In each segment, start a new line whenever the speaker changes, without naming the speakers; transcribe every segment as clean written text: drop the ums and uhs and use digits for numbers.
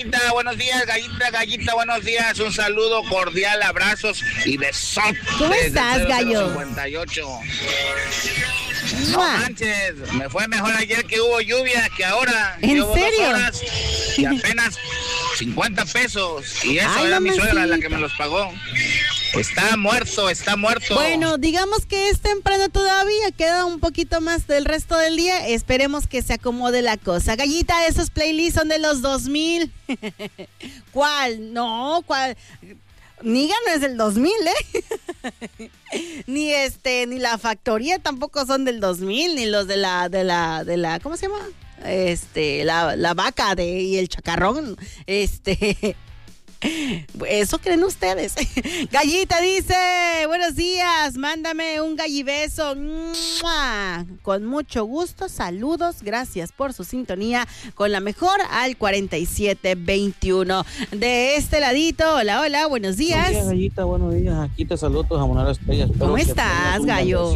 Buenos días, Gallita, buenos días. Un saludo cordial, abrazos y besotes.
¿Cómo estás, Gallo?
58. No manches, me fue mejor ayer que hubo lluvia que ahora.
¿En
Llevo
serio?
2 horas y apenas 50 pesos. Y eso era mi suegra la que me los pagó. Está muerto.
Bueno, digamos que es temprano todavía, queda un poquito más del resto del día. Esperemos que se acomode la cosa. Gallita, esos playlists son de los 2000. ¿Cuál? No, ¿cuál? Niga no es del 2000, ni La Factoría tampoco son del 2000, ni los de la ¿cómo se llama? La vaca y el chacarrón, eso creen ustedes. Gallita dice, buenos días, mándame un gallibeso. ¡Mua! Con mucho gusto, saludos, gracias por su sintonía con la mejor al 4721. De este ladito, hola, buenos días.
Buenos días, Gallita, buenos días. Aquí te saludo tu jamonera estrella.
¿Cómo estás, Gallo?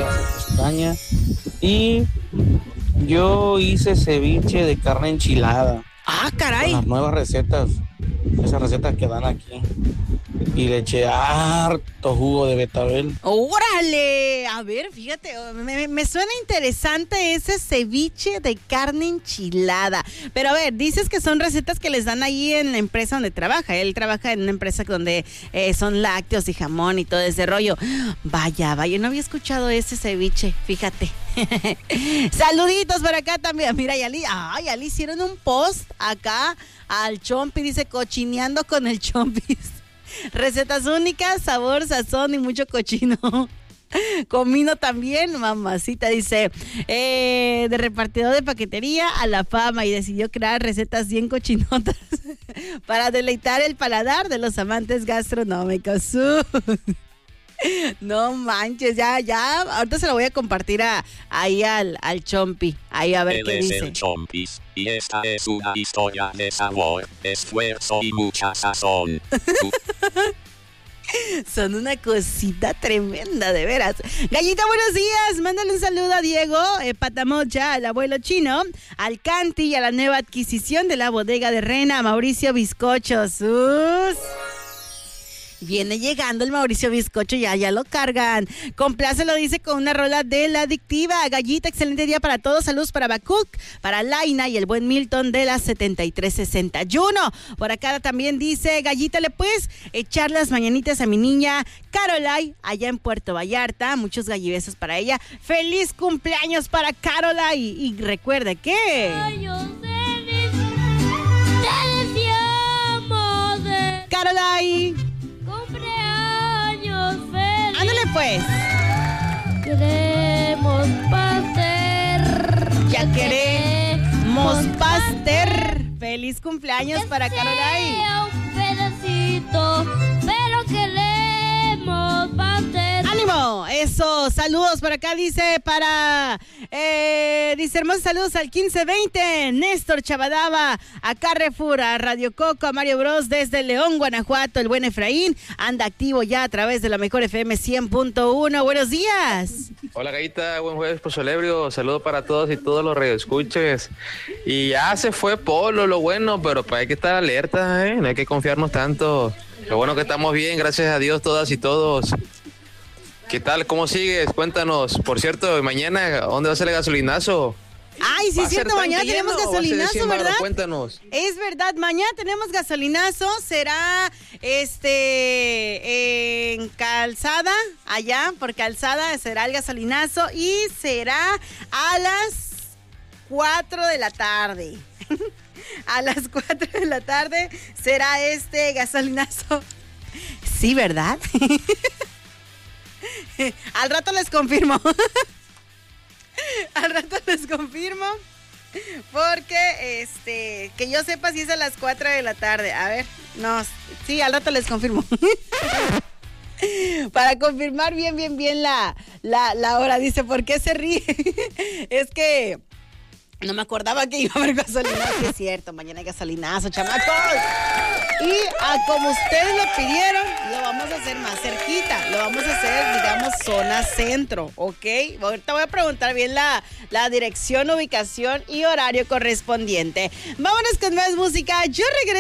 Y yo hice ceviche de carne enchilada.
Ah, caray.
Con las nuevas recetas, esas recetas que dan aquí. Y le eché harto jugo de betabel.
¡Órale! A ver, fíjate, me suena interesante ese ceviche de carne enchilada. Pero a ver, dices que son recetas que les dan ahí en la empresa donde trabaja. Él trabaja en una empresa donde son lácteos y jamón y todo ese rollo. Vaya, no había escuchado ese ceviche, fíjate. Saluditos por acá también. Mira, ya le hicieron un post acá al Chompi, dice cochineando con el Chompis. Recetas únicas, sabor, sazón y mucho cochino. Comino también, mamacita, dice, de repartidor de paquetería a la fama, y decidió crear recetas bien cochinotas para deleitar el paladar de los amantes gastronómicos. No manches, ya, ahorita se lo voy a compartir ahí al Chompi, ahí a ver
Él
qué
es
dice.
el Chompis, y esta es una historia de sabor, esfuerzo y mucha sazón.
Son una cosita tremenda, de veras. Gallita, buenos días. Mándale un saludo a Diego Patamocha, al abuelo chino, al Canti y a la nueva adquisición de la bodega de Rena, Mauricio Bizcocho. ¡Sus! Viene llegando el Mauricio Bizcocho, ya lo cargan. Complácelo, dice, con una rola de La Adictiva. Gallita, excelente día para todos. Saludos para Bakuk, para Laina y el buen Milton de la 7361. Por acá también dice, Gallita, ¿le puedes echar las mañanitas a mi niña Caroline allá en Puerto Vallarta? Muchos gallibesos para ella. ¡Feliz cumpleaños para Caroline! Y recuerde que... Caroline. Ándale pues.
Queremos pastel.
Ya queremos pastel. Feliz cumpleaños para Caroline.
Un pedacito, pero queremos pastel.
¡Ánimo! Eso, saludos por acá, dice hermosos saludos al 1520, Néstor Chavadaba, a Carrefour, a Radio Coco, a Mario Bros desde León, Guanajuato, el buen Efraín, anda activo ya a través de la mejor FM 100.1, buenos días.
Hola, Gallita, buen jueves pozolebrio, saludo para todos y todos los radioescuches. Y ya se fue Polo, lo bueno, pero pues hay que estar alerta, no hay que confiarnos tanto. Lo bueno que estamos bien, gracias a Dios, todas y todos. ¿Qué tal? ¿Cómo sigues? Cuéntanos. Por cierto, mañana, ¿dónde va a ser el gasolinazo?
Ay, sí, es cierto, mañana tenemos gasolinazo, ¿verdad?
Cuéntanos.
Es verdad, mañana tenemos gasolinazo, será en Calzada, allá por Calzada será el gasolinazo y será a las 4 de la tarde. A las 4 de la tarde será este gasolinazo. Sí, ¿verdad? Al rato les confirmo. Al rato les confirmo. Porque, que yo sepa si es a las 4 de la tarde. A ver, no, sí, al rato les confirmo. Para confirmar bien la hora. Dice, ¿por qué se ríe? Es que no me acordaba que iba a haber gasolinazo. Sí, es cierto, mañana hay gasolinazo, chamacos. Y como ustedes lo pidieron, Lo vamos a hacer más cerquita. Lo vamos a hacer, digamos, zona centro, ¿ok? Ahorita voy a preguntar bien la dirección, ubicación y horario correspondiente. Vámonos con más música. Yo regreso.